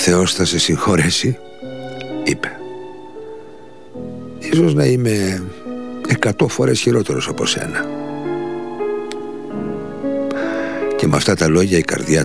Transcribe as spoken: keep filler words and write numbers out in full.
Θεός θα σε συγχωρέσει, είπε. Ίσως να είμαι εκατό φορές χειρότερος από σένα. Και με αυτά τα λόγια η καρδιά